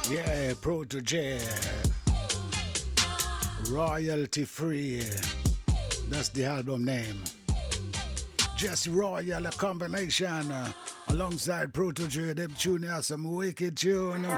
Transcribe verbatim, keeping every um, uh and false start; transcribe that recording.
Yeah, Protege. Royalty free. That's the album name. Jesse Royal, a combination uh, alongside Protege. Them tune has some wicked tune.